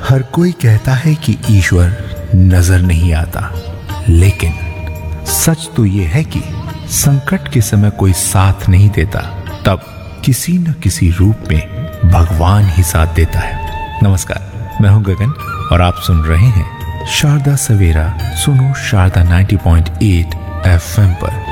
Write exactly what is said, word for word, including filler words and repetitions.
हर कोई कहता है कि ईश्वर नजर नहीं आता, लेकिन सच तो यह है कि संकट के समय कोई साथ नहीं देता, तब किसी न किसी रूप में भगवान ही साथ देता है। नमस्कार, मैं हूं गगन और आप सुन रहे हैं शारदा सवेरा। सुनो शारदा नब्बे पॉइंट आठ एफ एम पर।